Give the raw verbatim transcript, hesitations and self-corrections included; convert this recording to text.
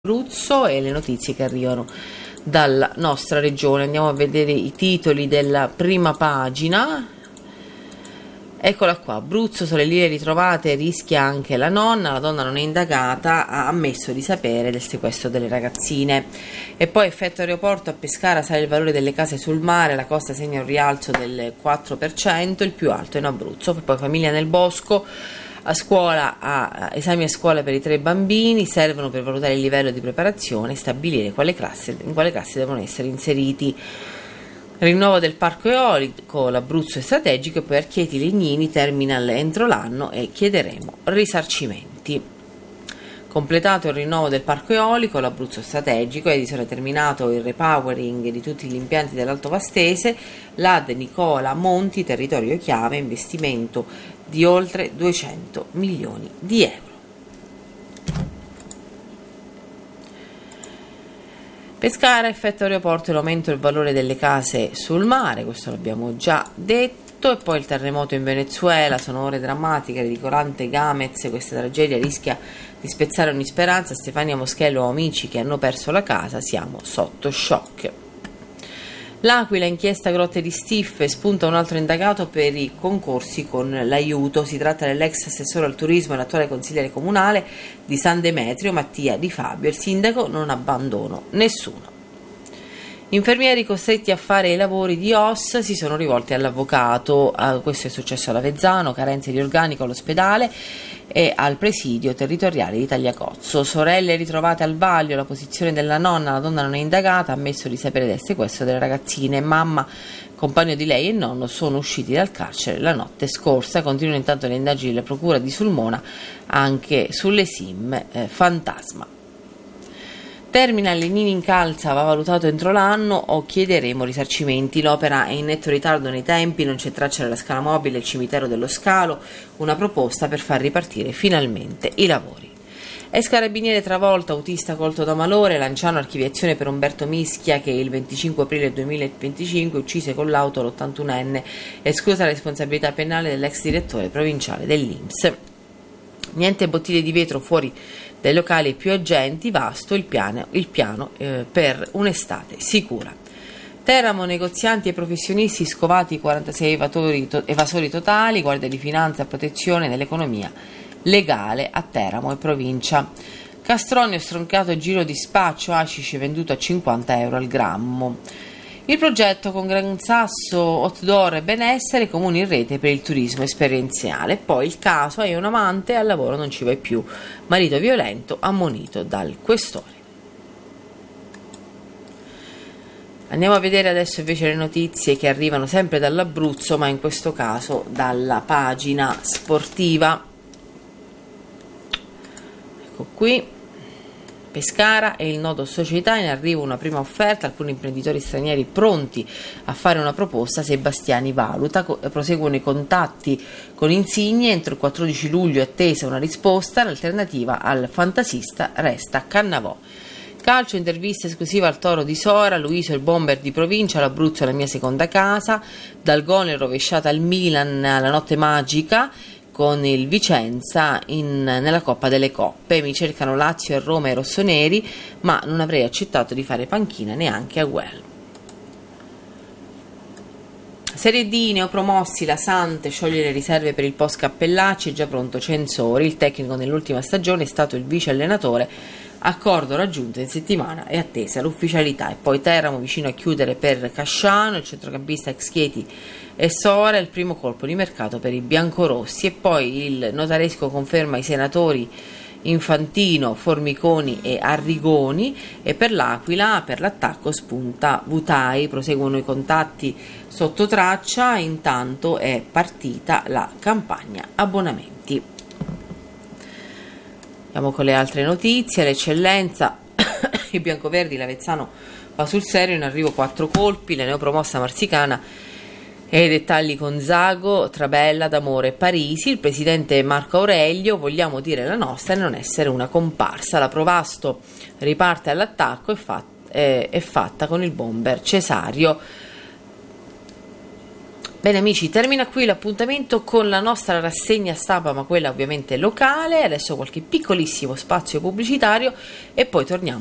Abruzzo e le notizie che arrivano dalla nostra regione. Andiamo a vedere i titoli della prima pagina. Eccola qua: Abruzzo, sulle linee ritrovate, rischia anche la nonna, la donna non è indagata, ha ammesso di sapere del sequestro delle ragazzine. E poi effetto aeroporto, a Pescara sale il valore delle case sul mare, la costa segna un rialzo del quattro per cento, il più alto in Abruzzo. Poi famiglia nel bosco, a scuola, a esami a scuola per i tre bambini, servono per valutare il livello di preparazione e stabilire quale classe, in quale classi devono essere inseriti. Rinnovo del parco eolico, l'Abruzzo è strategico, e poi Archieti Legnini terminal entro l'anno e chiederemo risarcimenti. Completato il rinnovo del parco eolico, l'Abruzzo strategico, Edison ha terminato il repowering di tutti gli impianti dell'Alto Vastese, l'A D Nicola Monti, territorio chiave, investimento di oltre duecento milioni di euro. Pescara, effetto aeroporto e l'aumento del valore delle case sul mare, questo l'abbiamo già detto. E poi il terremoto in Venezuela, sono ore drammatiche, ridicolante Gamez, questa tragedia rischia di spezzare ogni speranza, Stefania Moschello, amici che hanno perso la casa, siamo sotto shock. L'Aquila, inchiesta grotte di Stiffe, spunta un altro indagato per i concorsi con l'aiuto, si tratta dell'ex assessore al turismo e l'attuale consigliere comunale di San Demetrio, Mattia Di Fabio, il sindaco non abbandono nessuno. Infermieri costretti a fare i lavori di O S si sono rivolti all'avvocato, uh, questo è successo a Lavezzano, carenze di organico all'ospedale e al presidio territoriale di Tagliacozzo. Sorelle ritrovate al vaglio, la posizione della nonna, la donna non è indagata, ha ammesso di sapere del sequestro delle ragazzine, mamma, compagno di lei e nonno sono usciti dal carcere la notte scorsa, continuano intanto le indagini della procura di Sulmona anche sulle S I M eh, fantasma. Terminal Legnini incalza, va valutato entro l'anno o chiederemo risarcimenti. L'opera è in netto ritardo nei tempi, non c'è traccia della scala mobile, il cimitero dello Scalo, una proposta per far ripartire finalmente i lavori. Ex carabiniere travolto, autista colto da malore, Lanciano archiviazione per Umberto Mischia che il venticinque aprile duemilaventicinque uccise con l'auto l'ottantunenne, esclusa la responsabilità penale dell'ex direttore provinciale dell'I N P S. Niente bottiglie di vetro fuori dai locali più agenti, vasto il piano, il piano eh, per un'estate sicura. Teramo, negozianti e professionisti scovati quarantasei evasori, to, evasori totali, Guardia di Finanza, protezione dell'economia legale a Teramo e provincia. Castronio, stroncato giro di spaccio, hashish venduto a cinquanta euro al grammo. Il progetto con Gran Sasso, outdoor e benessere, comuni in rete per il turismo esperienziale. Poi il caso, hai un amante, al lavoro non ci vai più, marito violento ammonito dal questore. Andiamo a vedere adesso invece le notizie che arrivano sempre dall'Abruzzo, ma in questo caso dalla pagina sportiva. Ecco qui. Pescara e il nodo società, in arrivo una prima offerta, alcuni imprenditori stranieri pronti a fare una proposta, Sebastiani valuta, proseguono i contatti con Insigne, entro il quattordici luglio è attesa una risposta, l'alternativa al fantasista resta Cannavò. Calcio, intervista esclusiva al Toro di Sora, Luiso il bomber di provincia, l'Abruzzo è la mia seconda casa, dal gol rovesciata al Milan, la notte magica, con il Vicenza in, nella Coppa delle Coppe. Mi cercano Lazio e Roma e rossoneri, ma non avrei accettato di fare panchina neanche a Well. Serie D, neopromossi, la Sante scioglie le riserve per il post Cappellacci, è già pronto Censori, il tecnico nell'ultima stagione è stato il vice allenatore, accordo raggiunto in settimana e attesa l'ufficialità. E poi Teramo vicino a chiudere per Casciano, il centrocampista ex Chieti e Sora, il primo colpo di mercato per i biancorossi. E poi il notaresco conferma i senatori Infantino, Formiconi e Arrigoni, e per l'Aquila, per l'attacco spunta Vutai, proseguono i contatti sotto traccia, intanto è partita la campagna abbonamenti. Andiamo con le altre notizie. L'eccellenza, i biancoverdi, l'Avezzano va sul serio, in arrivo quattro colpi, la neopromossa Marsicana e i dettagli con Zago, Trabella, D'Amore e Parisi, il presidente Marco Aurelio, vogliamo dire la nostra e non essere una comparsa, la Provasto riparte all'attacco e fat- è, è fatta con il bomber Cesario. Bene amici, termina qui l'appuntamento con la nostra rassegna stampa, ma quella ovviamente locale. Adesso qualche piccolissimo spazio pubblicitario e poi torniamo